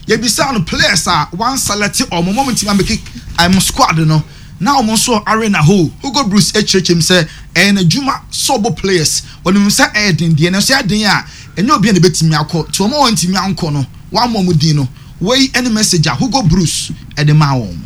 ye bisa no players one select or moment to make I'm squad no now so arena ho Hugo Bruce HHM say and Juma sobo players when you say Eden the say den a enyo bia na betimi akọ to mo wantimi anko no one more mudino wey any message Hugo Bruce e de ma won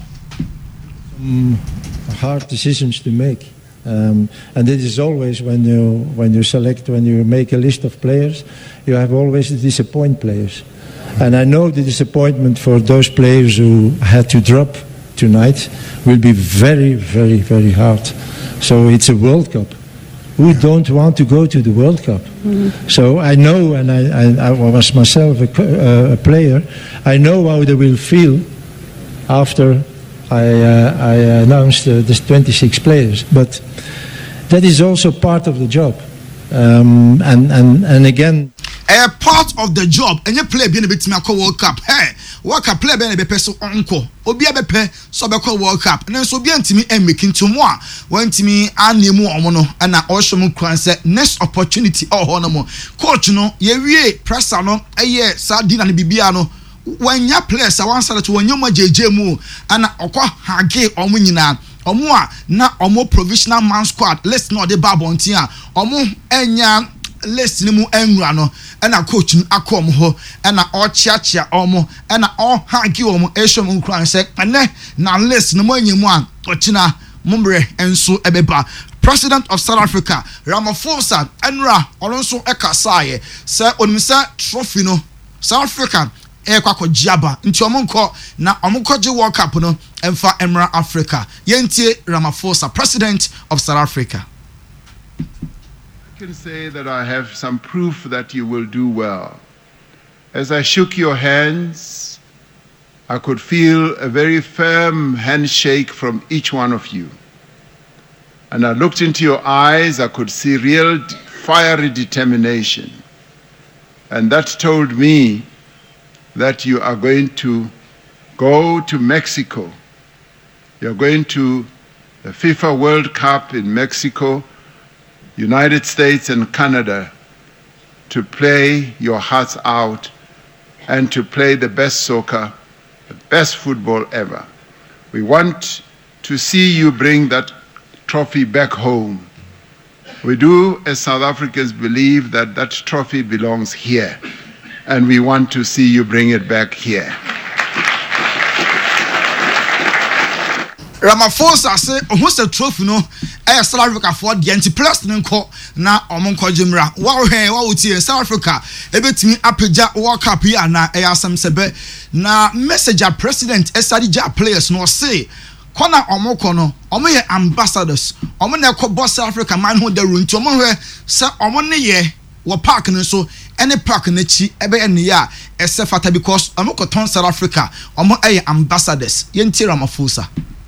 hard decisions to make. And it is always when you make a list of players, you have always to disappoint players. And I know the disappointment for those players who had to drop tonight will be very, very, very hard. So it's a World Cup. Who don't want to go to the World Cup? Mm-hmm. So I know, and I was myself a player, I know how they will feel after I announced the 26 players, but that is also part of the job. And again, a part of the job. And you play being a bit me World Cup. Hey, World Cup play being a bit so uncle. Obi a bepe so be World Cup. And so be antimi and making to moi. When to me and you more mono and I also say next opportunity or honomo. Coach no ye pressa no a year sardine and bibiano. When ya players I want to when you ma JJ mu and okwa hage omo nyina omo a na omo provisional man squad let's not the babontin a omo enya list ni mu enwura no na coach akom ho na o chiachia omo na o hage omo ehwem nkran se ene na list no anyemu a ochina mumbre enso ebeba. President of South Africa Ramaphosa enra olonso ekasaye se onimisa trophy no South Africa kwako jiaba nti omonko na omonko je World Cup no emfa Emira Africa yentie Ramaphosa, President of South Africa. I can say that I have some proof that you will do well. As I shook your hands, I could feel a very firm handshake from each one of you. And I looked into your eyes, I could see real fiery determination. And that told me that you are going to go to Mexico. You're going to the FIFA World Cup in Mexico, United States and Canada to play your hearts out and to play the best soccer, the best football ever. We want to see you bring that trophy back home. We do, as South Africans, believe that that trophy belongs here. And we want to see you bring it back here. Ramaphosa say who say trophy no South Africa for the anti-plus nko na omonko jimra wa he wa wuti South Africa ebetimi apeja World Cup ya na asem sebe na message a president esadija players no say kona omoko no omo ye ambassadors omo na ekọ South Africa man who the run to omo hwe say omo ne ye wo park no so any park na chi ebe ene ya esefata because omo ko ton South Africa omo ambassadors yenti Ramaphosa.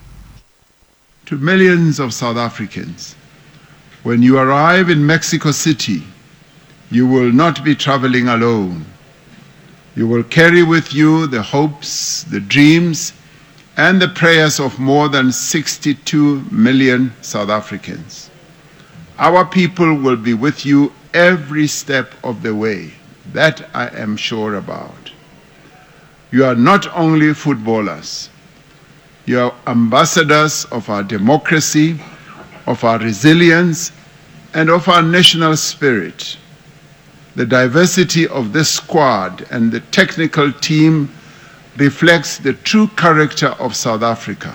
To millions of South Africans, when you arrive in Mexico City, you will not be traveling alone. You will carry with you the hopes, the dreams, and the prayers of more than 62 million South Africans. Our people will be with you every step of the way. That I am sure about. You are not only footballers. You are ambassadors of our democracy, of our resilience, and of our national spirit. The diversity of this squad and the technical team reflects the true character of South Africa.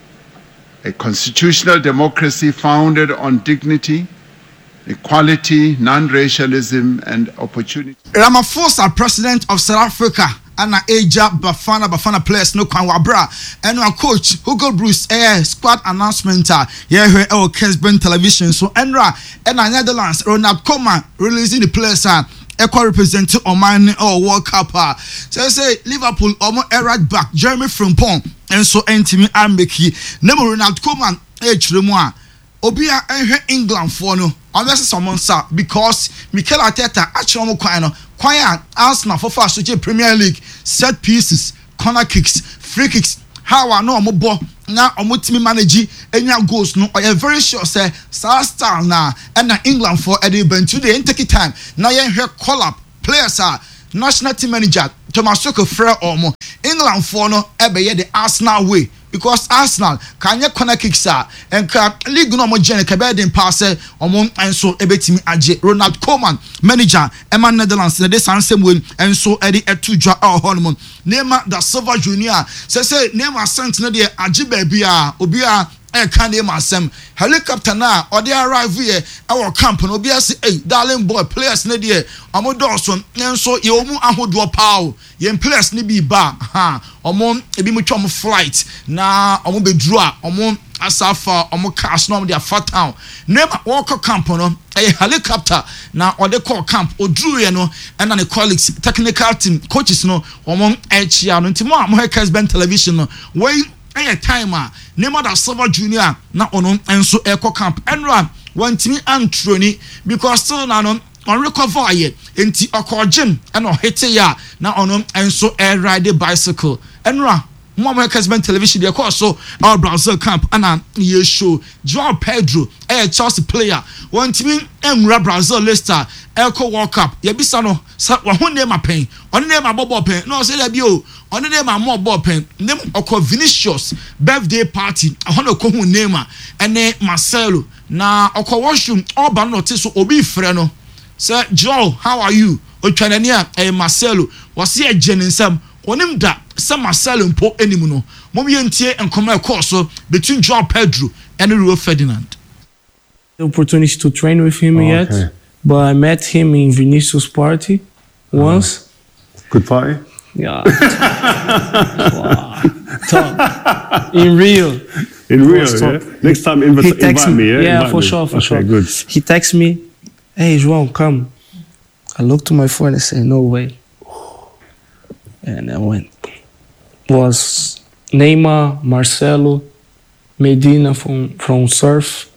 A constitutional democracy founded on dignity, equality, non-racialism, and opportunity. Ramaphosa, President of South Africa, and Aja Bafana players no kwan wabra and our coach Hugo Bruce squad announcement here Kesben television so Enra and Netherlands Ronald Koeman releasing the players equal representing Oman or World Cup so say Liverpool right back Jeremy Frimpong and so Antimi Ambeki name Ronald Koeman Chiremwa Obia England for no unless someone sa because Mikel Arteta actually no Kwaya Arsenal for fast to Premier League set pieces, corner kicks, free kicks. How I know Omobo now Omotimi manage any goals no or very sure say star now and England for Eddie Ben today and take it time. Now you hear call up players are national team manager Thomas Tuchel frɛ ɔmo England for no ɛbɛyɛ the Arsenal way because Arsenal kanye corner kicks enka league no mo gene ka be den pass omo enso ebetimi age Ronald Koeman manager Emma Netherlands na de sansem we enso edi etudwa honum Neymar da Silva Junior say Neymar sent na de age ba bia obi a can Neymar sem helicopter na odi arrive here our camp no obi say hey darling boy players na de omo doso enso ye omu ahodo paw ye players ni bi ba ha omo ebi mu twom flight na omo bedru a omo asafa omo cash no dia fat town Neymar walk camp no a helicopter na ode call camp odru ye no and na colleagues technical team coaches no omo echia no ntimo a mo Hekesben television no wey timer Neymar da Silva Junior na ono enso eco camp enra wantimi antroni because still na no on recover ye enti okogem and hete ya na ono enso air ride bicycle enra mo Hekesben television de call so our Brazil camp ana ye show João Pedro Chelsea player wantimi enra Brazil Leicester Eco World Cup ye bisa no sa wa ho Neymar pen on Neymar bobo pen no say that bi o on Neymar more ball pen nem oko Vinicius birthday party ahono ko hu Neymar ene Marcelo na oko washroom all ban no so obi frɛ no say Joe how are you otwanani a Marcelo was here jeninsam onim da say Marcelo mpo enimu no mom ye ntie enkoma e so between João Pedro and Rio Ferdinand. The opportunity to train with him yet. Okay. But I met him in Vinicius' party once. Good party? Yeah. Wow. Top. In Rio. In Rio, yeah? Next time invite me, yeah? Yeah, for sure, for sure. Good. He texts me, hey, João, come. I looked to my phone and said, no way. And I went. It was Neymar, Marcelo, Medina from Surf.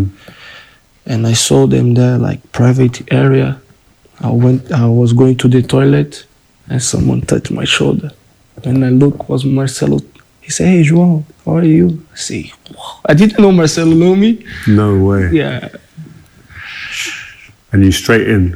And I saw them there, like private area. I was going to the toilet and someone touched my shoulder. And I look, was Marcelo. He said, hey, João, how are you? I say, wow. I didn't know Marcelo knew me. No way. Yeah. And you straight in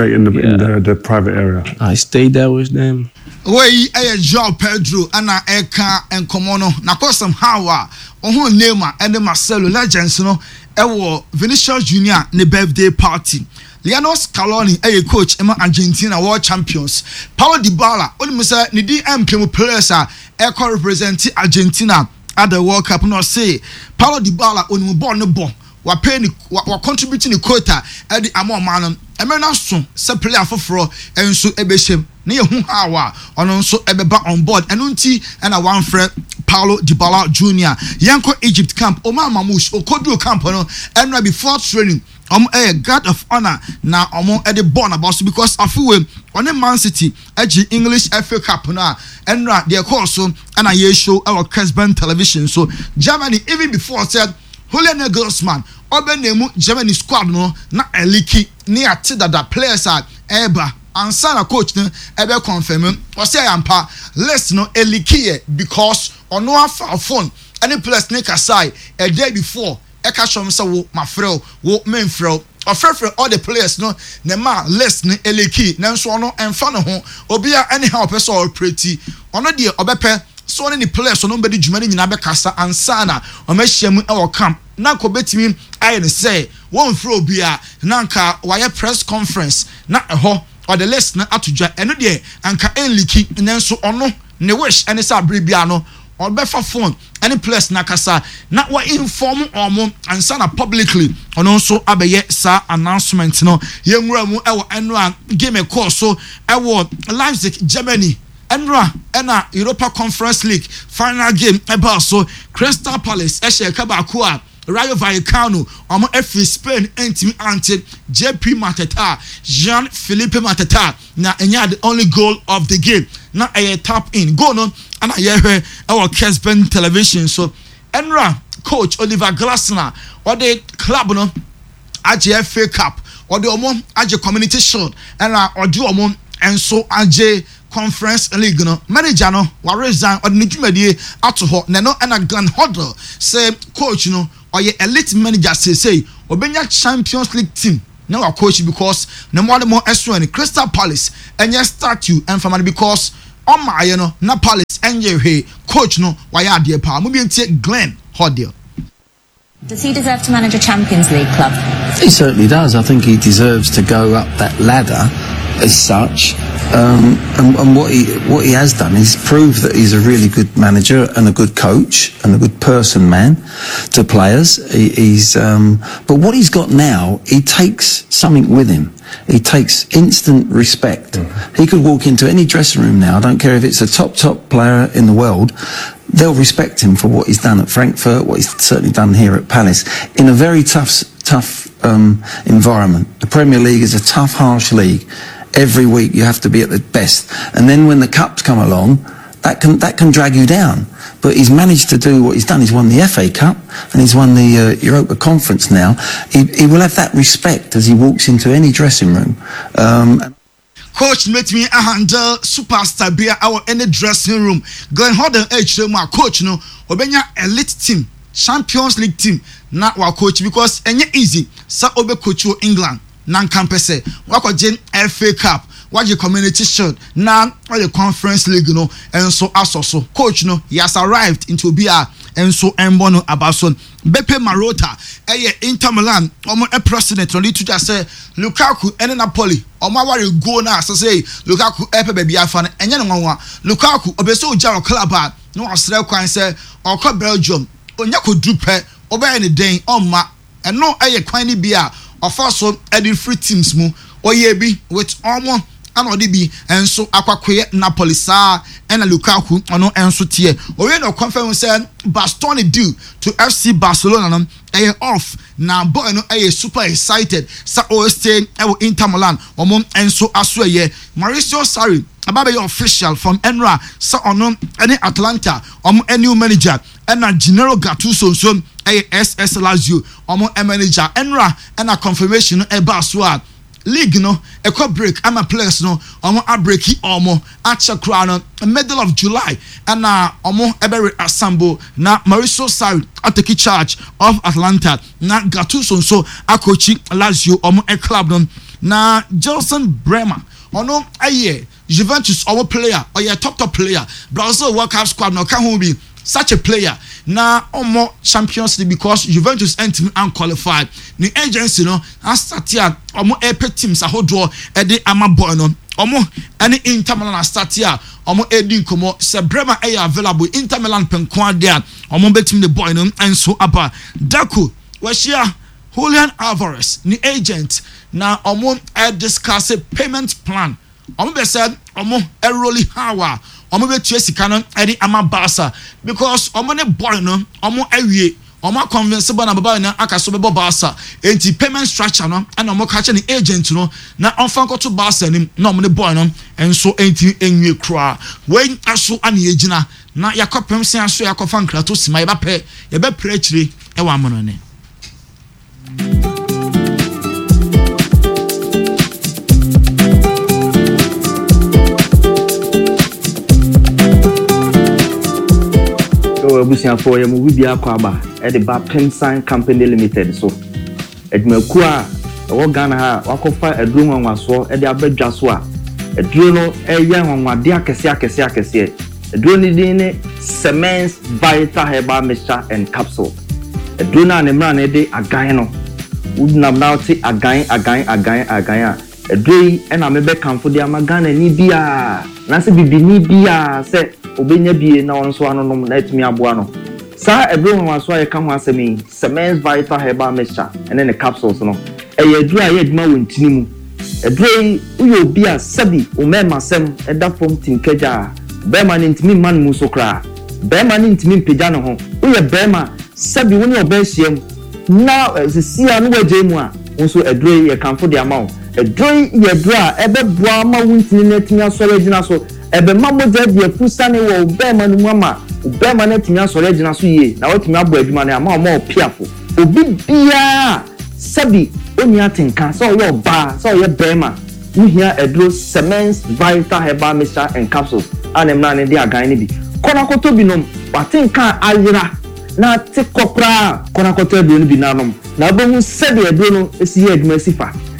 the private area. I stayed there with them. Wey João Pedro ana eka enkomono na kosam hawa ohun Neymar and Marcelo legends no ewo Vinicius Junior ne birthday party. Lionel Scaloni coach ema Argentina world champions. Paulo Dybala only say ne di empem players a represent Argentina at the World Cup no say Paulo Dybala oni ball no ball wa pay ni wa contributing the quota at the amount man emena so se player foforo enso ebeshem na yehu hawa ono nso ebeba on board eno nti na one friend Paulo Dybala Jr. Yanko Egypt camp Omar Mamouche okodu camp no enra before training guard of honor na the born about because afuwe on Man City English FA Cup na enra the course so and a show our Hekesben television so Germany even before said Julian Nagelsmann obenemu Germany squad no na eliki ni ati that players are eba ansa na coach no ebe confirm o say ampa list no eliki because ono afa phone any players make aside a day before eka shom say wo mafrel wo menfrel ofrefre all the players no na ma list no eliki nanso ono emfa no ho obi a anyhow person or pretty ono de obepe so any players no be di djumani nyina be kasa ansa na o mahyiam e camp na ko betimi aye ne say won fro obi a nanka wire press conference na eho or the list na atudwa eno de anka enliki nanso ono ne wish any sa brebia no or befa phone any place na kasa na wa inform omo ansa na publicly ono so abeye sa announcement no yenwura mu ewo eno a game a course so ewo Leipzig Germany enra ena Europa Conference League final game eba so Crystal Palace esheka ba ko a Rayo Vallecano omo FA Spain entimi ante JP Mateta Jean-Philippe Mateta na enya the only goal of the game na tap in go no and our Hekesben television so enra coach Oliver Glasner or the club no FA Cup or the omo aje community shield and or do omo enso aje Conference League no manager no wa resign or the dwumadie ato ho na no and Glenn Hoddle say coach no or elite manager say obenya Champions League team now our coach because no more S1 Crystal Palace and your statue and family because on my na Palace and your coach no why are dear pa maybe take Glenn Hodder. Does he deserve to manage a Champions League club? He certainly does. I think he deserves to go up that ladder as such. And what he has done is prove that he's a really good manager and a good coach and a good person man to players. But what he's got now, he takes something with him. He takes instant respect. Mm-hmm. He could walk into any dressing room now. I don't care if it's a top player in the world. They'll respect him for what he's done at Frankfurt, what he's certainly done here at Palace, in a very tough environment. The Premier League is a tough, harsh league. Every week you have to be at the best, and then when the cups come along, that can drag you down. But he's managed to do what he's done. He's won the FA Cup and he's won the Europa Conference now. He will have that respect as he walks into any dressing room. Coach met me a handle superstar beer our any dressing room. Glenn Hodder my coach no obenya elite team, Champions League team, not our coach because any easy. Sa obe coach England. Nan campese wako jen FA Cup waje Community Shield na the Conference League no and so asoso coach no he has arrived into BR and so embono abason Beppe Marotta Inter Milan president only to just say Lukaku and Napoli wari go na say Lukaku baby afan enye no nwa Lukaku obeso jaro club no asre kwan say okọ Belgium onya ko dupe oba any den ma and no kwan ni bia also edit free teams mu oyebi with almost and odibi and so akwakoye Napoli sa and Lukaku ono enso tie oye no confirm say Bastoni due to FC Barcelona no off na boy no super excited sa o stay Inter Milan omo enso asoye Mauricio Sarri ababe official from Enra sa ono any Atlanta new manager and a Gennaro Gattuso so SS Lazio manager Enra and a confirmation Baswa league no a break I'm a players no a breaki at crown middle of July and every assemble na Mauricio Sarri take charge of Atlanta na Gattuso so a coaching Lazio a club na Gelson Bremer Juventus player or your top player Brazil World Cup squad no can be such a player na Champions League because Juventus entering unqualified the agency no start here EP teams ahodo e ama boy no any Inter Milan start here edin komo se Bremer available Inter Milan penko there betim the boy no and so apa Daku washia Julian Alvarez the agent na discuss a payment plan be said Eroli Hawa be sika no edi ama Barca because ne boy no awie convince na baba na akaso be Barca enti payment structure no and catch the agent no na onfa to Barca nim na ne boy no enso enti enwie kra when aso ane egina na yakopem se aso yakofa nkrato sima ye ba pe ye be prechire e wa amono ne Busia for ya mu bia kwaba e de ba Pensign Company Limited so edmaku a wo Ghana ha wakofa eduro nwanwaso e de abadwa so a eduro no eya nwanwade akese eduro ni din ne Semens Vital Herbal Mixture and Capsule eduro na ne mra na de agan no udnam na oti agan a eduro yi e na mebe kanfo de ama Ghana ni bia na se bibini bia se obenya bie na onso anonom na etimi aboa no sa ebro nwaso aye ka ho asemi Semens Vital Herbal Mixture ene ne capsules no eye aduru aye aduma wontini mu eduru uyo obi a sabi o mema sem eda fom tinkeja bema ne ntimi man mu so kra bema ne ntimi mpega no ho uye bema sabi woni obehiem na sisia no waje mu a onso eduru ye kanfo de ama o eduru ye eduru a ebeboa ma wontini na etimi asore gina so ebe mamoja de fusane wo obema no mama obema na timi asore gina so ye na watimi abo adwuma na ama opiafo obi bia sabi oni atenka so yo ba so ye bema uhia edro Semens Vital Herbal Mixture and Capsules anemna ne de agan ne bi kona koto binom watenka ayira na tekopra kona koto edro ne bi nanom na bohu sabi edro no esi ye adwuma sifa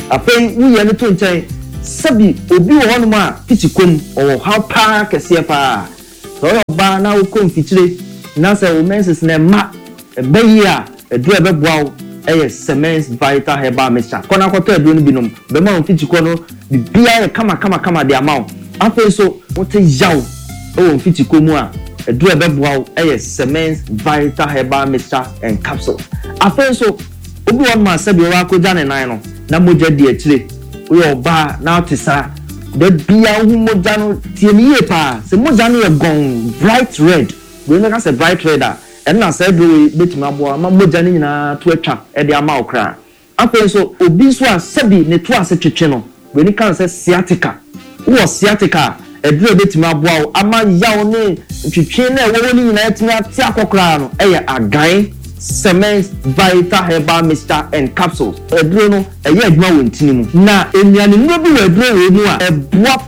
afei wo ye no to nkyɛn sabi obi wɔ hɔ no ma fitikom or how pa kɛseɛ pa so ba na wo kom fitire na sɛ wo menses na ma ɛbɛyi a ɛduru ɛbɛboa wo ɛyɛ Semence Vital Herbal Mixture kɔna kɔtɔ ɛduru no binom bɛma wo fitikɔ no bibia yɛ kama de ama wo afei so wote yaw ɛwɔ fitikɔ mu a ɛduru ɛbɛboa wo ɛyɛ Semence Vital Herbal Mixture and Capsule afei so obi wɔ ma sabi wa akɔgya ne nan no na mogya di akyire wo yɛ ɔba na wote saa da bia wo mogya no tie me yie pa sɛ mogya no yɛ gɔn bright red we no ka sɛ bright red a ɛna sɛ do betuma boa ma mogya no nyinaa to atwa ɛde ama wo kra afei so obi so a sabi ne to ase twetwe no we ni kan sɛ sciatica wo sciatica ɛduro betuma boa wo ama yaw ne twetwe na ɛwɔ ni nyinaa tumi ate akɔkra no ɛyɛ agan Semence Vital Herbal Mixture and Capsules. Ɛduro no ɛyɛ adwuma wɔ ntini mu. Na enuane nnuro bi wɔ ɛduro wɔ mu a ɛboa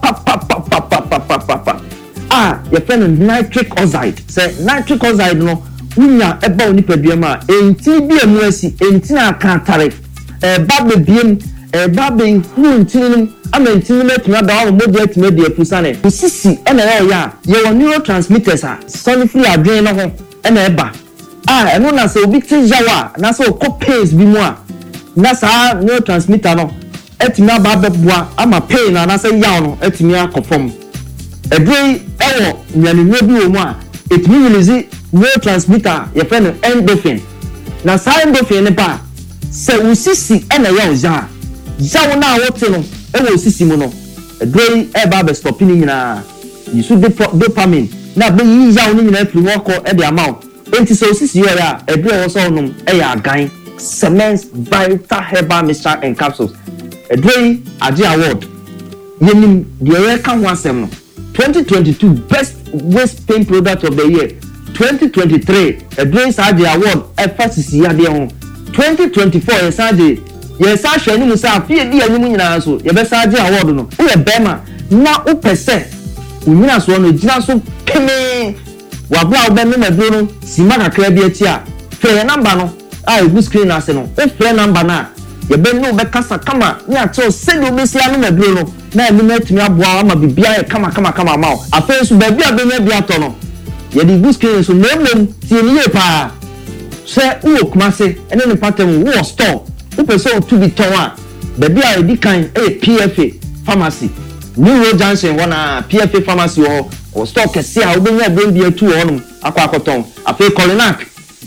pa. Yɛfrɛ no nitric oxide. Sɛ nitric oxide no wonya ɛba wo nipadua mu a enti bi emu asi enti na aka atare. Ɛba bebiem ɛba bɛhuru ntini no ama ntini no atumi ada wɔn mogya atumi adi apusa ne. Osisi ɛna ɛyɛ a yɛwɔ neurotransmitters a sɔne firi adwene no ho ɛna ɛba. Eno na se obi te jawa na se okɔ pains bi mu a na saa neurotransmitter no etimi aba beboa ama pain na se yaw no etimi akɔfom edrei ɛwɔ nyanenwe bi wo mu a etimi release neurotransmitter ye fɛ no endorphin na saa endorphin ne pa se usisi ɛna yaw na wote no ɛwɔ usisi mu no edrei ɛba be stop ni nyina yisu dopamine na be yi yaw ni nyina firi wɔkɔ ɛde amaw enti so sisi yɛ a ɛduro wɔ so nom ɛyɛ agan Semence Vital Herbal Mixture and Capsules ɛduro age award yenim deɛ yɛ ka ho asɛm no 2022 best waist pain product of the year 2023 ɛduro age award ɛfa sisi adeɛ ho 2024 yɛ sage yɛ sa hwɛ ni mu sa afie di anim nyinaa so yɛ bɛ sage award no wo yɛ bɛma na wo pɛsɛ wo nyina so no gyina so keme wabla obeme medro no sima kakra bi ati a fe number no a egu screen ase no e fe number na ye be no be kasa kama ni ato send obesi anu medro no na emi matumi aboa ama bibia ye kama ma o afen so ba bia be nya bia to no ye di egu screen so na emom tie ni ye pa se wo kumase ene ne pattern wo store wo pese o to bi ton a ba bia e di kan PFA pharmacy New Road Junction wana PFA pharmacy o stock kesi a obenya brand bi atu honum akwakoton afi Colinac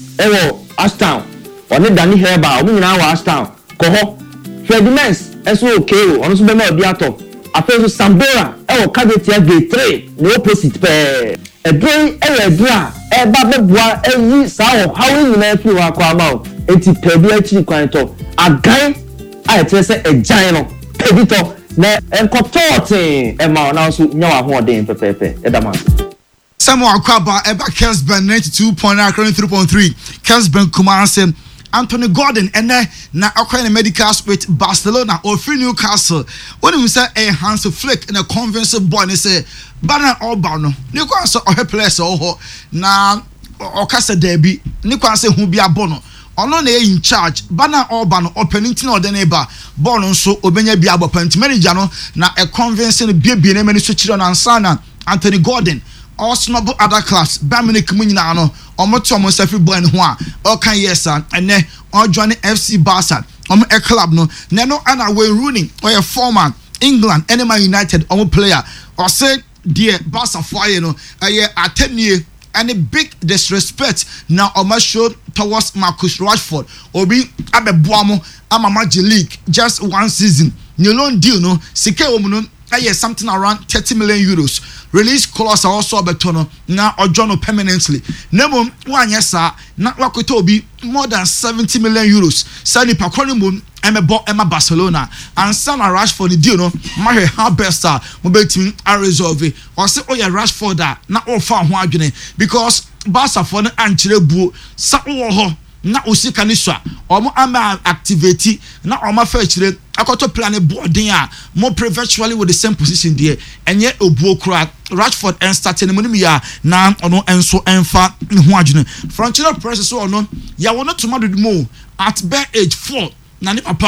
ewo Ashtown oni Dani Herbal omo nyina wa Ashtown ko ho Fredimens eso okay ono so be ma obi ato afi so Sambora ewo Kagetia Gate 3 no opposite pe edren edra eba beboa eyi sa ho hawe nyina afi wa kwa ma o enti pebi achi kwan to agan a etrese ejan no pedito na enkotote ema na so nya wa ho den pepepe edama Samuel Akwaba eba Kelsben 92.9 3.3 Kelsben Kumase Anthony Gordon ene na akwa medical with Barcelona or free Newcastle when we say a Hans Flick in a convince boy ne say bana oba no ni kwa so o place o na o kasa derby ni kwa say hu bia bono ono na in charge bana oba no opening tin o de neba ball nso obenya bia abopant manager no na a convince no bia na mani so chiro na ansana Anthony Gordon all snobble other class Bamini Munina no omoto omo safi boy ho a o kan yesa ene o join FC Barca omo e club no neno ana we running or a former England Enema United omo player or say dear Barca fire no aye atenie and a big disrespect now omo show towards Marcus Rashford obi abeboamo ama Major League just one season new loan deal no sike omo no something around 30 million euros release clause also abetono na ojono permanently nemo wanye sa na wakoto obi more than 70 million euros sani pakoni mum emebo ema Barcelona and Sana Rashford deal no mahwe how best mo betimi a resolve o se oya Rashford na o fa ho adwene because Barca for no anchire buo sa wo ho na osika ni so omo ama activate na omo fa chire akoto plan boarding a more virtually with the same position there enye obuo kra Rashford and starting money ya na ono enso enfa ho adwene Frontino press so ono ya wono to madu mo at bare age 4 na ni papa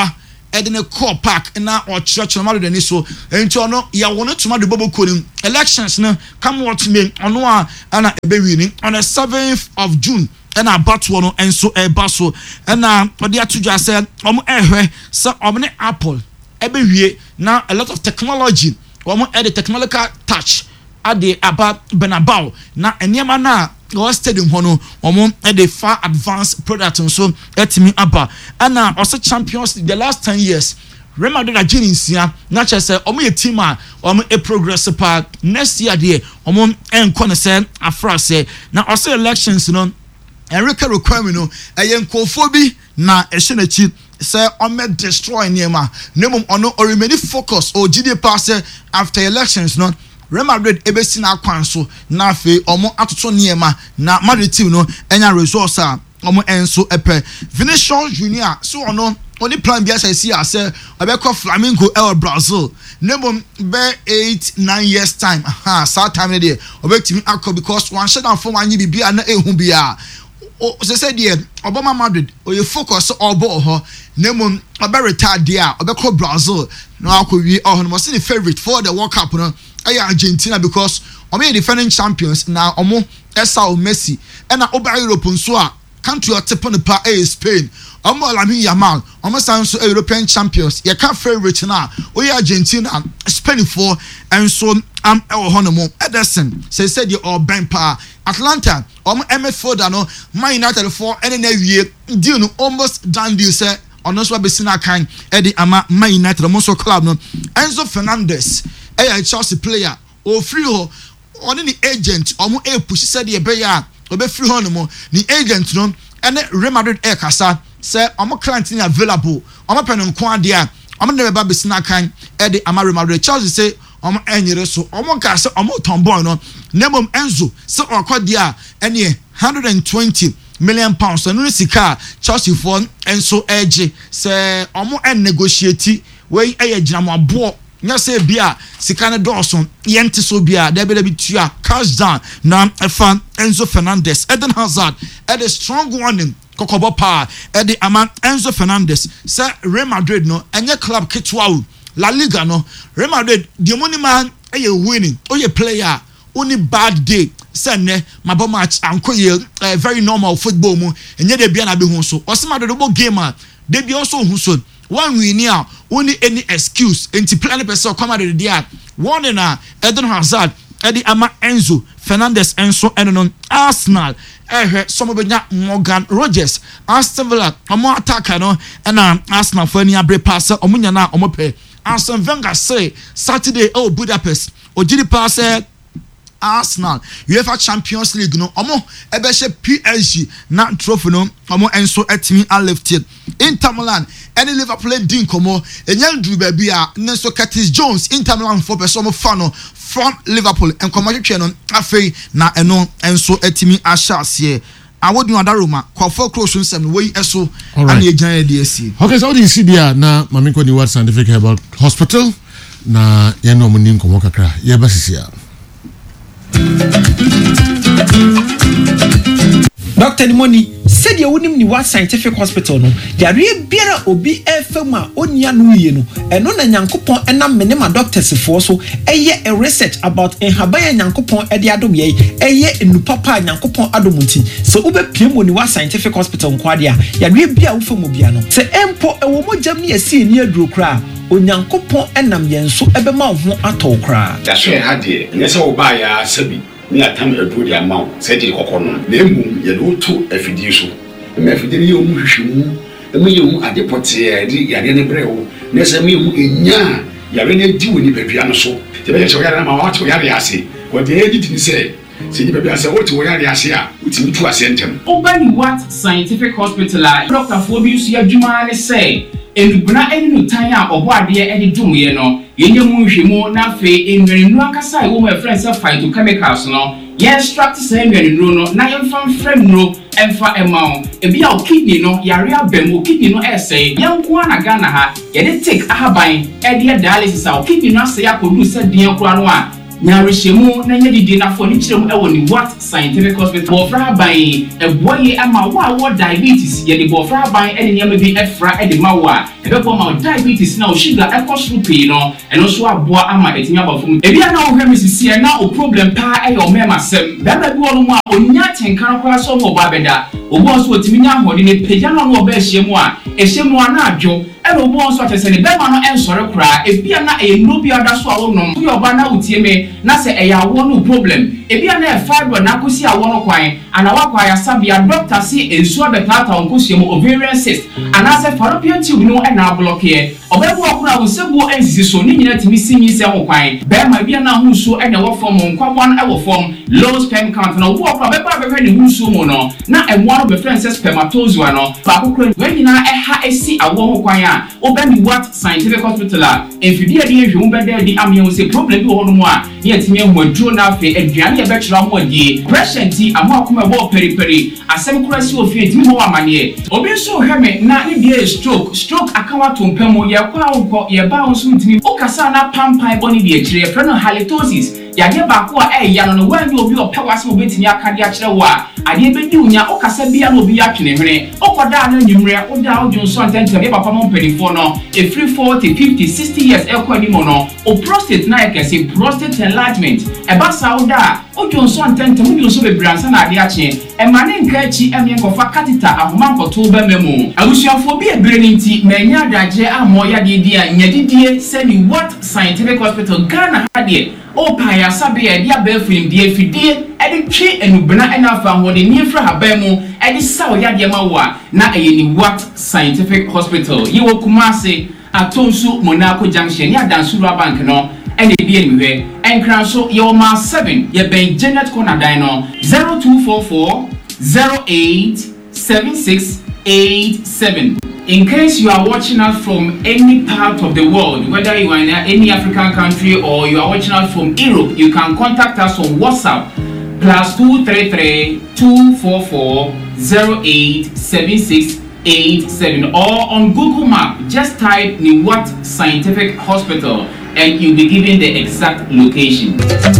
edene core park na or church no matter so enti ono ya won to madu bobo konim elections no come what me ono a na ebe wini on the 7th of June and a battle no enso e baso and odi atudwa say omo ehwe say omne Apple ebe wie na a lot of technology omo e the technological touch ade aba Bernabeu na eniema na go stadium hono omo e the far advanced product so etimi aba and also champions the last 10 years Real Madrid are Jinsia, not just say, omo a team, a progress part next year, dear, omo and Connoisseur, a phrase. Now, also elections, Enrique Requiremino, a young cophobia, na a shenachi, say, on destroy Nema, Nemo or remaining focus or GD passer after elections, no. Real Madrid ebesina kwanso na fe omo atoto niema na Madrid team no enya resource omo enso epe Vinicius Junior so ono only plan bi say see say obekọ Flamengo el Brazil nemo be 8-9 years time start time there obetimi akọ because one shut down for one bibia na ehun bia o say there Obama Madrid o you focus obo ho nemo obe retire there obekọ Brazil no akọwi oh no say the favorite for the World Cup no Argentina because omo defending champions na omo Esau Messi and oba Europe nso a country otepon pa Spain omo Lamine Yamal omo sanso European champions ye ka favorite na o Argentina Spain for and so am honomo Ederson say the or ben pa Atlanta omo MF4 no Man United for and na wie deal no almost done deal say ono so besina kan e di ama Man United omo so club no Enzo Fernandez Chelsea player o free ho on the agent omo push said the be ya obe free ho no mo ni agent no ene Real Madrid kasa say omo client ni available omo pen nko ade a omo ne be besina kan e di ama Real Madrid Chelsea say omo enyere so omo ka say omo tomboy no nemom Enzo say okodi a ene 120 million pounds no sika Chelsea for enso edge say omo negotiate we ginamo abo nya say bia sika ne Dawson yente so bia there be tua cash down na fan Enzo Fernandez Eden Hazard a strong warning kokobo pa the ama Enzo Fernandez say Real Madrid no enye club kitwa La Liga no Real Madrid the money man winning oye player only bad day say ne mabo match ankoye very normal football mu enye de bia na be hu so Osimado do game de bia also hu so one we near only any excuse enti plan person come out there one na Eden Hazard Eddie ama Enzo Fernandez Enzo enonon Arsenal some benya Morgan Rogers Aston Villa omo attacker no na Arsenal for any abre pass omo nya na omo pe Arsene Wenger say Saturday Budapest ojiri pass Arsenal UEFA Champions League no omo ebehye PSG na trophy no omo enso etimi and lifted Inter Milan any Liverpool din komo enyan ba bia nenso Curtis Jones Inter Milan for person fan no from Liverpool and commercial no afei na eno enso etimi ahyasie awodun adaroma kwafo close nsem wey eso and ejan DSC. Okay, so what do you see there na mamiko ni what scientific herbal hospital na yeno munim komo kakra ye basisia Dr. Nimoni said you wouldn't ni what scientific hospital no there biara obi efema onia no ye no eno na nyankopon enam menema doctors for so eye a research about enhaban nyankopon e de adom ye eye enupapa nyankopon adomunti so ube piemo ni what scientific hospital nkwade a yare bia wo femu bia no se empo ewo mojam ni esi ni aduro kra onyankopon enam yenso ebema ho atokra da so ha de nyese wo ba ya sabi ni atam aduro di amount se di kokono na emu ye do to afidi so me afidi ni omu hwehwemu emu ye omu adepote yare ne brewo nyese me omu enya yare ne di woni babia no so te be so yare na ma wa to yare ase wo de edi tin se ni babia se wo ti wo yare ase a utimi tu ase ntem Obani what scientific hospital Dr. Fobius Yadjuma ne say enubna enu tan a obo ade ede dwumye no yenye mu hwemu na fe enwenu akasa wo ma friends phytochemicals no ye extract say enwenu no na yemfam frem no emfa emao ebi a kidney no yare abem kidney no essay yanko na Ghana ha ye de take ahaban ede dialysis a kidney no say akodu say den kura no a nyarehemu na nya didi na fo ni kyerem e woni what scientific hospital bofra ban e boye ama wa diabetes ye de bofra ban e nyama bi efra e de mawa e be bo ma diabetes na o sugar e koso pii no eno so aboa ama etinya bafum e bia na o hwe misisi e na o problem pa e yo mema sem baba bi wono mu a onya tenkan kwa so mo ba beda obo so otimi nya hode ne peja no no ba hyemu a ehyemu na adwo e no obo so atese ne bema no ensore kra e bia na e no bia da so a wonom yo ba na utie me na se e ya wo no problem e bia na e fibro na kosi a wo no kwan ana wa kwa ya sabia doctor si ensu abetata onkosuemu ovarian cyst ana se fallopian tube no e na block ye obebu akura wo sebu ensisi so ni nyina timi sinyi se ho kwan bema bia na hu so e na wo form nkwabon e wo form low sperm count na obu akura beba beba ne hu so mo no na e wo no be friend spermatozoa no ba akura we nyina e ha esi awo ho kwan a obani what scientific hospital a enfidie de ehwe umbeda di amye wo se problem bi ho no mo a ye timi hu aduro na afi aduane e be kyerɛ mo adie patient amo akoma bo periperi asem kura si ofie timi ho amane obi so hweme na ne bia stroke akawa tompamo ye kwa wo ye ba wo so ntimi okasa na pampai boni bi akyire frɛ no halitosis yade ba ko a ya no wan obi opawase obetimi akade akyere wo a ade bedi unya okasa bia no obi atwene hwene okoda na nyimre oda odwonso antente be papa mo mpanifo no e free 40 50 60 years e kwa ni mo no o prostate na ekese prostate enlargement e ba sa oda odwonso antente mo dwonso be bransa na ade akye e mane nka chi emye kofa catheter ahoma nkoto ba memu abusuafo bi ebere ni nti manya adaje amo ya de dia nyadidie semi what scientific hospital Ghana hade o pa ya sabe ya dia ba film die fidie ede twe enubena ena fa hode ni fra haban mu ede saw ya de ma wa na eyeni what scientific hospital yiwo Kumasi atonsu Monaco junction ya Dansura bank no ene bi enwe enkran so yo ma 7 ye ben Janet Corner Dino 0244 087687. In case you are watching us from any part of the world, whether you are in any African country or you are watching us from Europe, you can contact us on WhatsApp +233 244 087687 or on Google Map. Just type Niwat Scientific Hospital and you'll be given the exact location.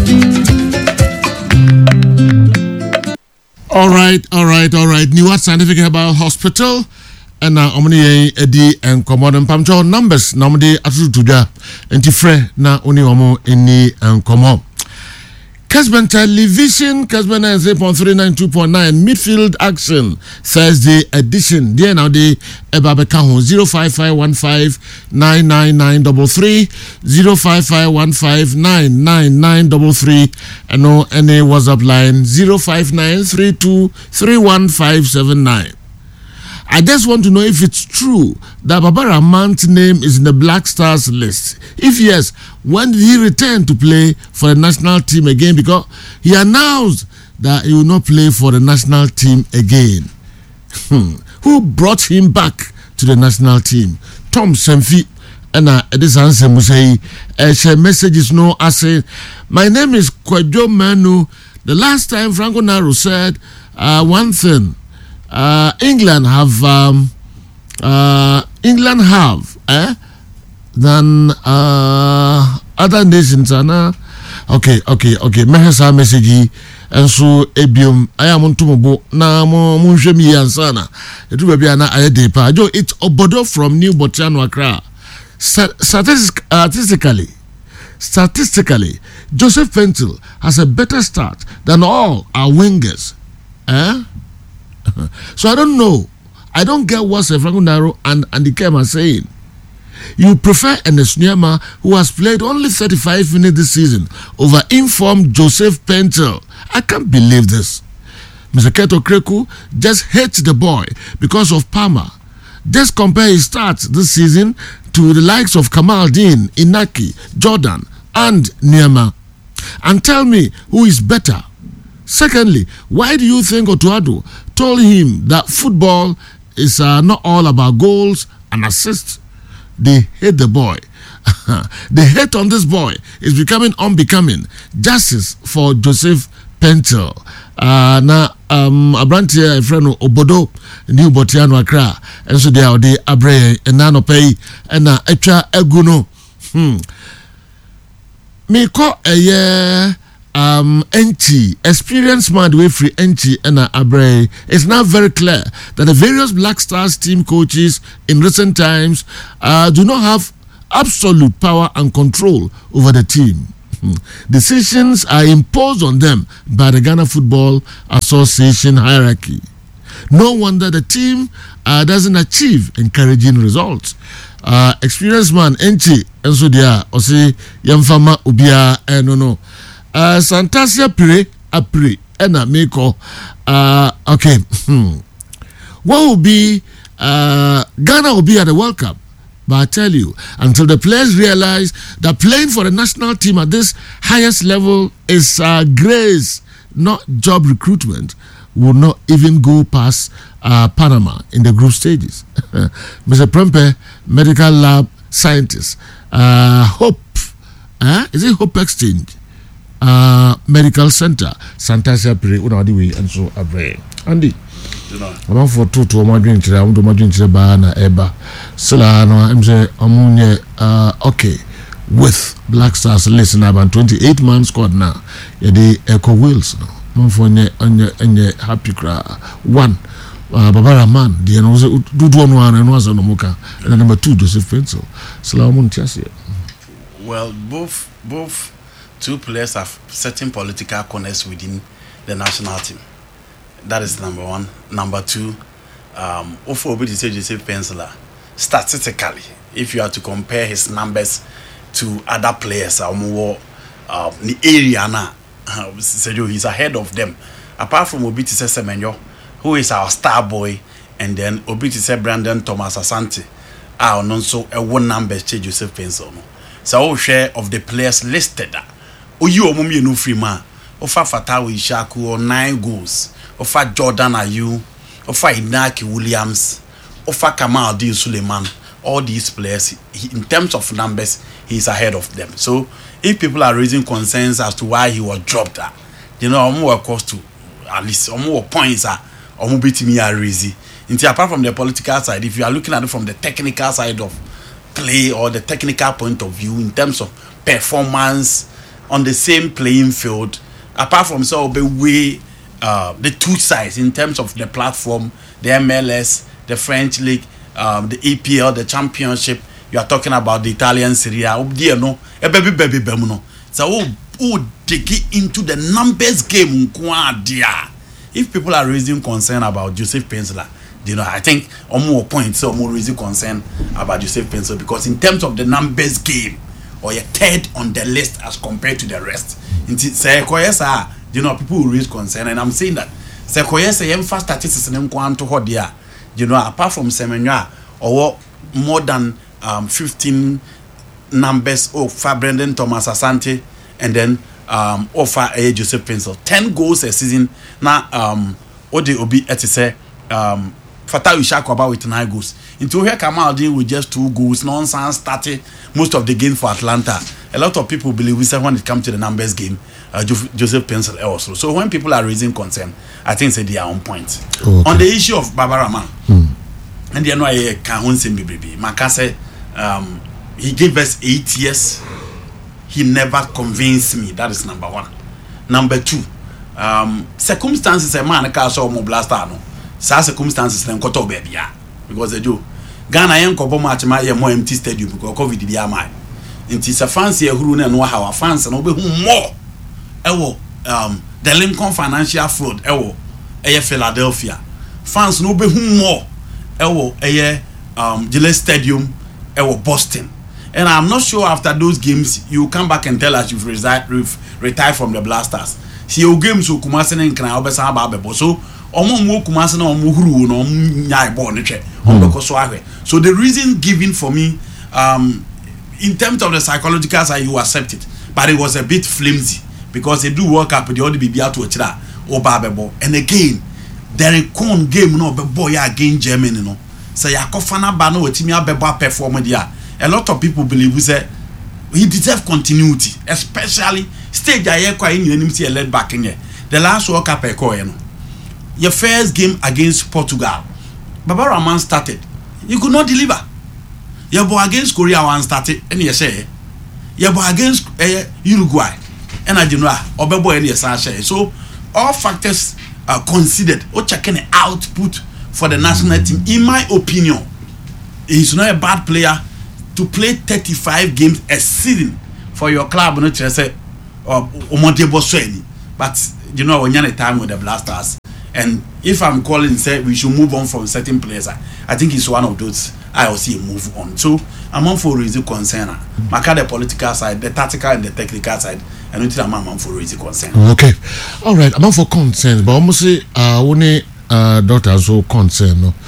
All right. Niwat Scientific Herbal Hospital. And now, omni edi and commodon pamcho numbers. Normally, atutuja and tifre na oni omo eni and common. Casban Television, Casban 3.392.9 midfield action Thursday edition. There now the Ebabekaho 055159993 055159993 and no any WhatsApp line 05932315579. I just want to know if it's true that Baba Rahman's name is in the Black Stars list. If yes, when did he return to play for the national team again? Because he announced that he will not play for the national team again. Who brought him back to the national team? Tom Semfi. And this answer Musei. Share messages no I say, my name is Kwadjo Manu. The last time Franco Naro said one thing. England have than other nations okay mehesa message and so ebium I am on tumobo na mo munhwemi yansana etu ba bia na ayede pa jo it's obodo from New Botswana Accra. Statistically Joseph Pentil has a better start than all our wingers. So I don't know. I don't get what Franco Naro and the Kem are saying. You prefer Ernest Nyama, who has played only 35 minutes this season, over informed Joseph Pentil. I can't believe this. Mr. Keto Kreku just hates the boy because of Palmer. Just compare his stats this season to the likes of Kamal Dean, Inaki, Jordan, and Nyama. And tell me who is better. Secondly, why do you think Otuado told him that football is not all about goals and assists? They hate the boy. The hate on this boy is becoming unbecoming. Justice for Joseph Pentil. Na Abrantia Efreno Obodo New Botswana Accra. And so they are the Abre and Nano Pay and Echa Eguno. me call a year NT experience man way free NT and Abre. It's now very clear that the various Black Stars team coaches in recent times do not have absolute power and control over the team. Decisions are imposed on them by the Ghana Football Association hierarchy. No wonder the team doesn't achieve encouraging results. Experienced man NT and so there Osi Yamfama Ubia no. Santasia Pire Apre Ena Meko. Okay. What will be Ghana will be at the World Cup? But I tell you, until the players realize that playing for the national team at this highest level is grace, not job recruitment, will not even go past Panama in the group stages. Mr. Prempe, medical lab scientist, Hope, is it Hope Exchange? Medical Center, Santasia Pire, Unadiwi, and so Abre. Andy, I'm for two to my drink today. I'm to my drink today, Bana Eba. Solano, I'm saying, okay, with Black Stars, listen, about 28 man squad now. The Echo Wheels now. I'm for any happy cry. One, Babara Man, the do one and was on the Moka, and number 2, Joseph Pencil. Salamun Chassia. Well, both two players have certain political connects within the national team. That is number one. Number two, Ofo Obi say Joseph Pencil, statistically, if you are to compare his numbers to other players, the area now, he's ahead of them. Apart from Obi Tise Semenyo, who is our star boy, and then Obi Tise Brandon Thomas Asante, are also a one number Joseph Pencil. So all share of the players listed. Oyu Omumi no free man. Ofa Fatawu Ishaku or 9 goals. Ofa Jordan Ayew. Ofa Inaki Williams. Ofa Kamal Adil Suleiman. All these players, in terms of numbers, he's ahead of them. So if people are raising concerns as to why he was dropped, more cost to at least more points are bitimi are raising. Apart from the political side, if you are looking at it from the technical side of play or the technical point of view in terms of performance on the same playing field, apart from the two sides in terms of the platform, the MLS, the French League, the EPL, the Championship, you are talking about the Italian Serie A, so dig into the numbers game. If people are raising concern about Joseph Pencil, I think more points or more raising concern about Joseph Pencil, because in terms of the numbers game, or a third on the list as compared to the rest. People will raise concern, and I'm saying that first statistics in to apart from Semenyo or more than 15 numbers of Brandon Thomas Asante, and then offer a Joseph Pencil 10 goals a season. Now Ode Obi say Fatawu Ishaku about with 9 goals. Into here Kamal Adin with just 2 goals. Nonsense started most of the game for Atlanta. A lot of people believe we said when it comes to the numbers game, Joseph Pencil also. So when people are raising concern, I think they are on point. Okay. On the issue of Babara Man, and the I can't say baby. Makase, he gave us 8 years. He never convinced me. That is number one. Number two, circumstances a man can show more blaster no. Such circumstances then cut off baby because they do. Ghana young couple match my more empty stadium because COVID did my. It is a fancy who know how our fans and obey more. The Lincoln financial fraud. Philadelphia fans no be more. Gillette Stadium. Boston. And I'm not sure after those games you come back and tell us you've retired from the Blasters. See your games who Kumasi and can I so Kumasi so the reason given for me in terms of the psychological side you accept it, but it was a bit flimsy because they do work up with the other BBR to Ochira or Babebo. And again, there Cohn game no boy against Germany no. So Yakofana Bano Timia Beba performed there. A lot of people believe we say he deserves continuity, especially stage Ayekwa in your led back in here. The last World Cup your first game against Portugal, Babara Man started. You could not deliver. Your boy against Korea one started, and you say yɛbɔ against Uruguay ɛna de no a ɔbɛbɔ ɛne yɛsan hyɛ so all factors are considered o checking the output for the national team in my opinion he's not a bad player to play 35 games a season for your club no try say omodebo so any but you know when you're in time with the Black Stars and if I'm calling say we should move on from certain players I think he's one of those I will see a move on so I'm on for reason concern maka the political side the tactical and the technical side and until I'm on for reason concern okay all right I'm on for concern but almost say only doctor so concern no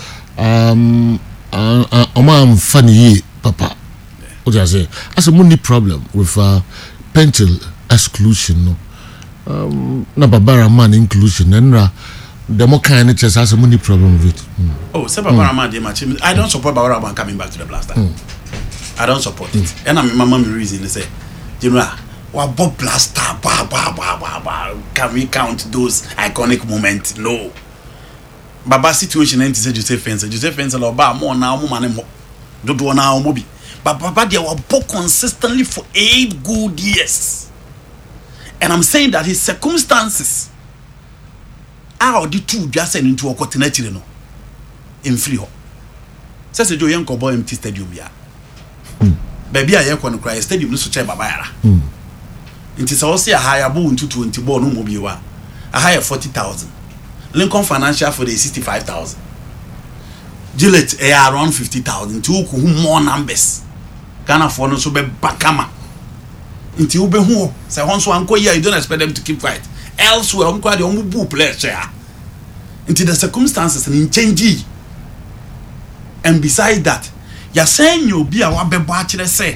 I'm funny papa what I say as a money problem with pencil exclusion no na babara man inclusion and the more kind of chess has a money problem with it. Oh, say babara man dey match I don't support babara man coming back to the Black Stars. I don't support it. And I'm my mom reason say you know what Bob Black Star can we count those iconic moments? No. Baba situation and say Joseph Fence lo ba mo na mo mane mo dodo na mo bi but Baba they were both consistently for 8 good years and I'm saying that his circumstances are the two just into a continent no in free ho say se jo yen ko boy empty stadium ya baby aye ko no cry stadium no so che Baba yara nti se wo se a higher bo into 20 ball no mo bi wa a higher 40,000 Lincoln Financial for the 65,000. Gillette around 50,000. Two more numbers. Ghana for no so be bakama. Inti ube who say once one year you don't expect them to keep quiet. Elsewhere unko the omubu players share. Into the circumstances and in change. And beside that, you're saying you'll be a wabe say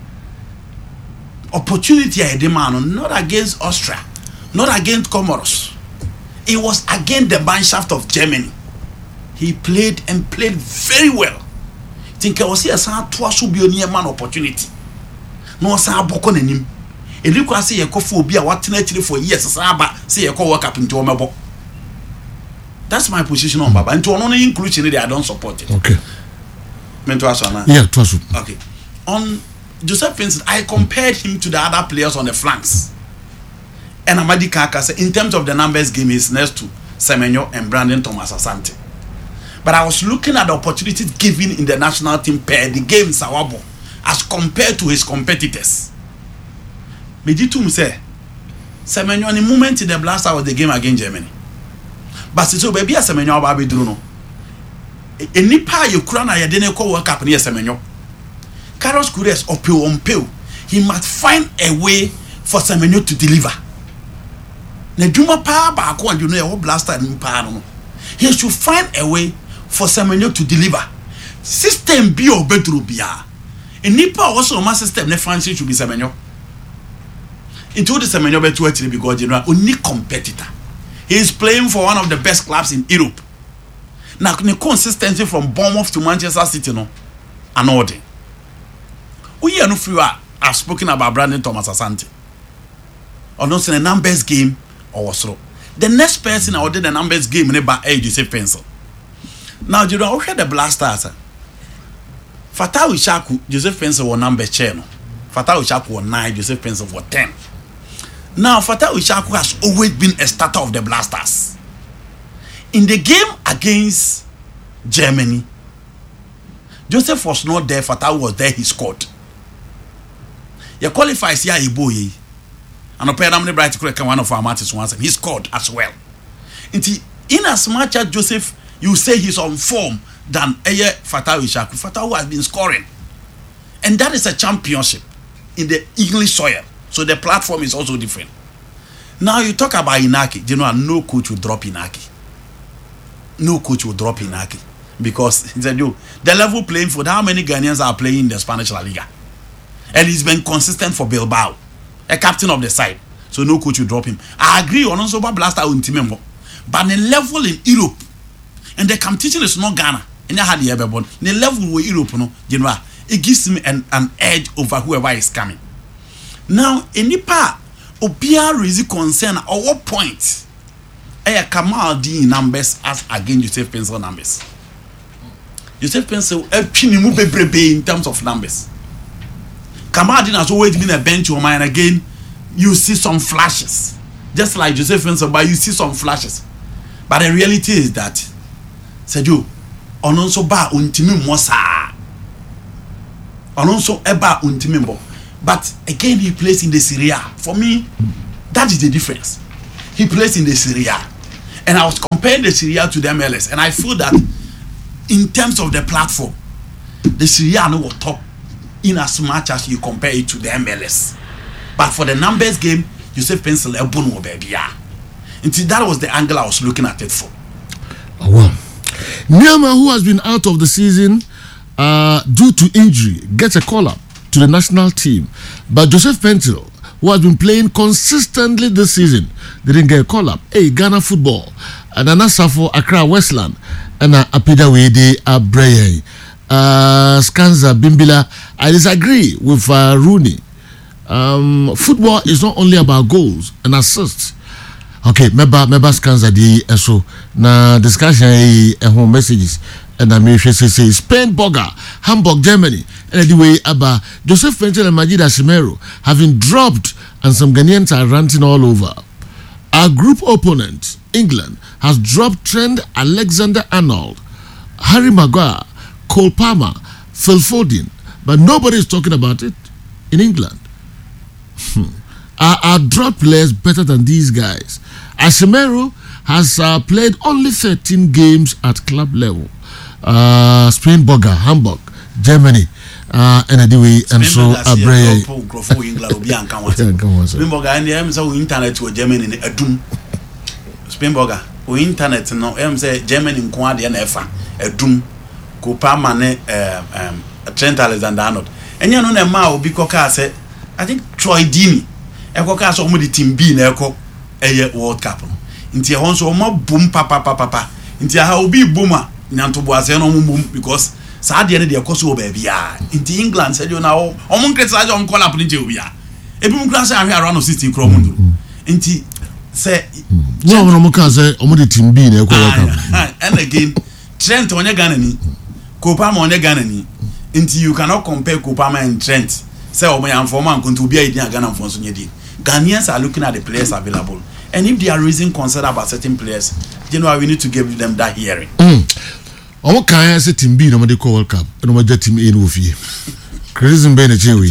opportunity I demand not against Austria, not against Comoros. It was against the Mannschaft of Germany. He played and played very well. Think I was here some twice will be a near man opportunity. No sa boko nanim. And you can say a coffee be a what naturally for years saba say a co work up into a. That's my position on Baba. And to only inclusion I don't support it. Okay. Yeah, twice. Okay. On Joseph Vincent, I compared him to the other players on the flanks. And Amadi Kaka said, in terms of the numbers game, he's next to Semenyo and Brandon Thomas Asante. But I was looking at the opportunities given in the national team per the game Sawabo as compared to his competitors. Mejitum say, Semenyo, the moment in the Black Stars was the game against Germany. But so baby, Semenyo Babi Druno. Enipa Ukraine, I didn't call World Cup near Semenyo. Carlos Kures or Pio on Pio. He must find a way for Semenyo to deliver. Nejuma pa ba ko and you know blaster ni pa no. He should find a way for Semenyo to deliver. System bi obedru bia. Enipa also my system ne fancy should be Semenyo. Into the Semenyo betu actually because general only competitor. He is playing for one of the best clubs in Europe. Now the consistency from Bournemouth to Manchester City no anode. We are no free. I've spoken about Brandon Thomas Asante. Or not in a numbers game. Or so. The next person I did the numbers game by Joseph Pencil. Now you know the Black Stars. Fatawu Shaku, Joseph Pencil was number channel. Fatawu Shaku was 9, Joseph Pencil was 10. Now Fatawu Shaku has always been a starter of the Black Stars. In the game against Germany, Joseph was not there, Fatawu was there, he scored. He qualifies here Iboye. And apparently Bright Crack one of our matches once and he scored as well. In as much as Joseph, you say he's on form than Eye Fatawu Ishaku. Fatawu has been scoring. And that is a championship in the English soil. So the platform is also different. Now you talk about Inaki. You know, no coach will drop Inaki. No coach will drop Inaki. Because the level playing for how many Ghanaians are playing in the Spanish La Liga. And he's been consistent for Bilbao. A captain of the side, so no coach will drop him. I agree on also Blaster on team, but the level in Europe and the competition is not Ghana. And I had the ever born. The level where Europe, no, general, it gives him an edge over whoever is coming. Now, any part, Obia raise concern at what point? Kamal D numbers as against Joseph Pencil numbers. Joseph Pencil, in terms of numbers. Kamaldeen has always been a bench woman, and again, you see some flashes. Just like Joseph Paintsil, but you see some flashes. But the reality is that, Sergio, Ononso ba untimi mosa. Ononso eba untimi mo. But again, he plays in the Serie A. For me, that is the difference. He plays in the Serie A. And I was comparing the Serie A to the MLS, and I feel that in terms of the platform, the Serie A no was top in as much as you compare it to the MLS. But for the numbers game, Joseph Paintsil ebon wo baby ya. Until that was the angle I was looking at it for. Oh, wow. Nyama, who has been out of the season due to injury, gets a call-up to the national team. But Joseph Paintsil, who has been playing consistently this season, didn't get a call-up. Hey, Ghana football. And Anasa for Accra Westland. And Apida Wede Abreye. Skanza Bimbila. I disagree with Rooney. Football is not only about goals and assists. Okay, meba Skanza di so na discussion home messages and I may say Spain Boga, Hamburg, Germany. And anyway, about Joseph Paintsil and Majid Ashimero having dropped, and some Ghanaians are ranting all over. Our group opponent, England, has dropped Trent Alexander-Arnold, Harry Maguire, Cole Palmer, Phil Foden, but nobody is talking about it in England. Are drop players better than these guys? Ashimero has played only 13 games at club level. Spain Boga, Hamburg, Germany, and anyway, and so Abreye. Spain Boga, and I'm so internet to Germany in a doom. Spain Boga, we internet no, I'm say Germany in Quadi and Efa, a doom, Kupamane, Trent Alexander-Arnold. And you know, the Mao Bikoka said, I think Troy Deeney, Ekoka so the team B in Eko, a World Cup. Into your so more boom, papa. Into how be boomer. Because Sadia de Koso baby into England said you now on call up in Jubia. A boom class are here around 16 Cromundu. Inti say no Mokaze Omodi team B and again Trent on your Ganani, Kopama on your Ganani. Until you cannot compare Kopama and Trent. Say Omayan for man to be a Ghana for Sunyedi. Ghanaians are looking at the players available. And if they are raising concern about certain players, you know we need to give them that hearing. Omo kan say team B no dey call World Cup and omo team A no fie. Criticism be na chewi.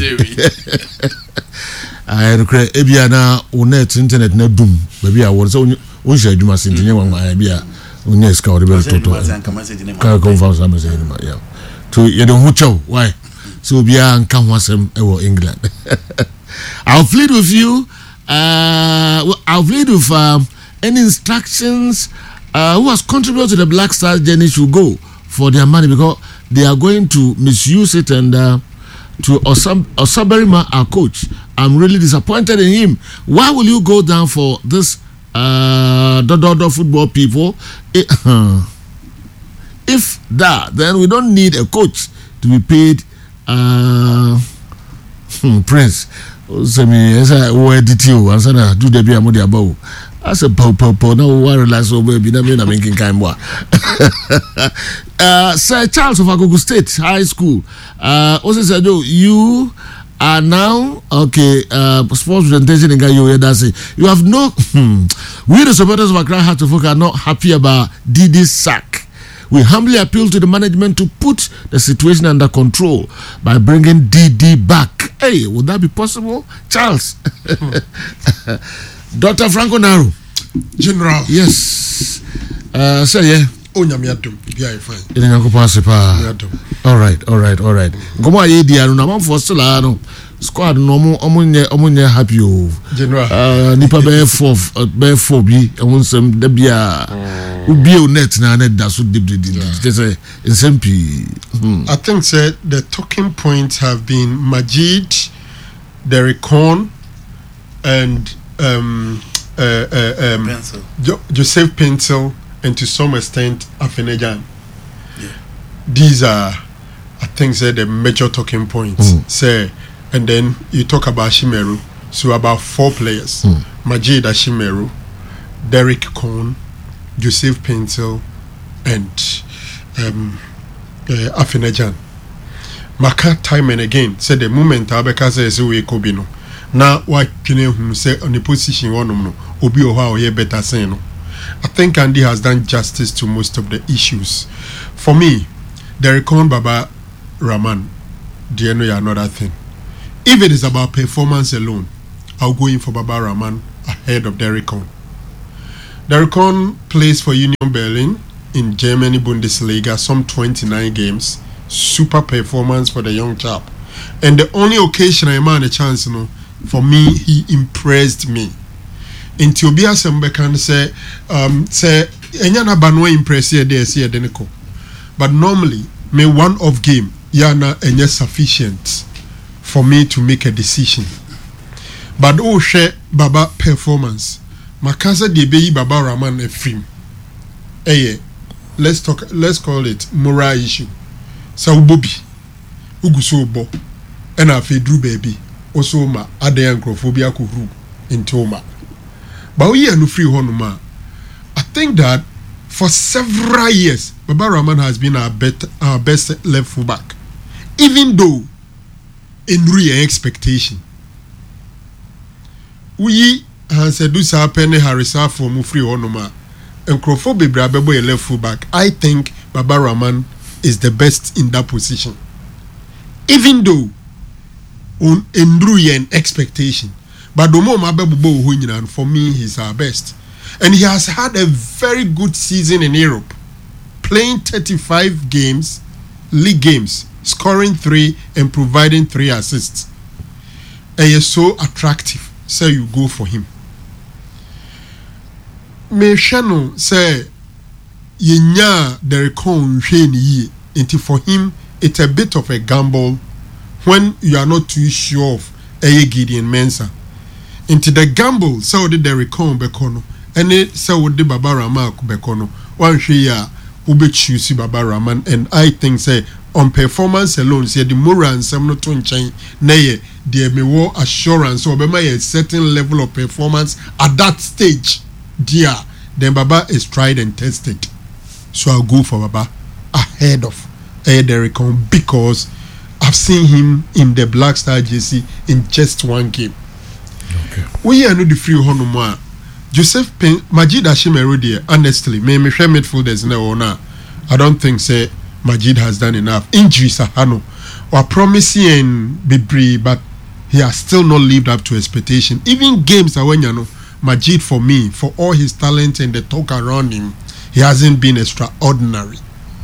I regret ebia na onet internet na dum baby a won so on share adwuma sentinye wan ma bia onya ska o rebel toto. Ka conference am say ma ya. To you don't hu chow why? So bia nka ho asem e wo England. I'll plead with you. I'll plead with any instructions. Who has contributed to the Black Stars journey should go for their money because they are going to misuse it. And to Osaberima, our coach, I'm really disappointed in him. Why will you go down for this football people? If that, then we don't need a coach to be paid. Prince, do the be about. As a po no relax over be na making kind boy. Sir Charles of Agogo State High School. Also said you are now okay. Sports presentation in Gayo. That's it. You have no. We the supporters of Accra Hearts of Oak are not happy about Didi's sack. We humbly appeal to the management to put the situation under control by bringing Didi back. Hey, would that be possible, Charles? Dr. Franco Naru. General. Yes. Say yeah. Oh, nyamiatum. Yeah, fine. All right. Gomo aye dia no na man for still no. Squad no omunye happy o. General. Nipa be 4 bi ehun sem da bia. Ubi o net na net da so deep say SMP. I think said the talking points have been Majid, Derek Korn, and Joseph Paintsil, and to some extent Afenejan. Yeah. These are, I think, say the major talking points. Say, and then you talk about Ashimero, so about 4 players: Majid Ashimero, Derek Korn, Joseph Paintsil, and Afenejan. Maka time and again said the moment Abeka says we Kobino. Now what can you say on the position one no Obi Oha or better saying no. I think Andy has done justice to most of the issues. For me, the Recon Baba Rahman, DNA another thing. If it is about performance alone, I'll go in for Baba Rahman ahead of Derek Cohn. Derek Cohn plays for Union Berlin in Germany Bundesliga, some 29 games. Super performance for the young chap. And the only occasion I man a chance, for me, he impressed me. In Tobia Sembe can say, Enyana Banwa impress here, there, see, Deneko. But normally, me one off game, yana enye sufficient for me to make a decision. But oh share Baba performance. Makaza de Beyi Baba Rahman a film. Let's call it moral issue. So Bobby Uguso Bo and a Fedru baby also ma Adeyan Crophobia Kuru in Toma. But we are no free honuma. I think that for several years Baba Rahman has been our best left fullback. Even though in real expectation. We said do sa penny Harrisa for Mufri Honoma and Crawford Bebrabebo a left fullback. I think Baba Rahman is the best in that position. Even though on Endruyan expectation. But the more Mabebu for me he's our best. And he has had a very good season in Europe. Playing 35 games, league games, scoring 3 and providing 3 assists. And he's so attractive. So you go for him. Me shano say yenya Derek Cohn ye. Until for him it's a bit of a gamble when you are not too sure of Gideon Mensah. Into the gamble so the Derek Cohn bekono and it so the Baba Rahman bekono one share ube choose Baba Rahman. And I think say on performance alone say the moral and some not to change nay there may war assurance or be a certain level of performance at that stage dear then Baba is tried and tested. So I'll go for Baba ahead of Derek Cohn because I've seen him in the Black Star jersey in just one game. Okay. We are not the free honoma. Joseph Majid Ashimeru there, honestly, me share midfielders now or now. I don't think say Majid has done enough. Injuries are hano or promising Bibri, but he has still not lived up to expectation. Even games are when you know Majid for me, for all his talent and the talk around him, he hasn't been extraordinary.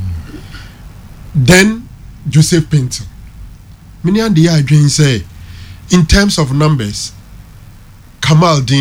Then Joseph Painter. Many and the say in terms of numbers, Kamal Dean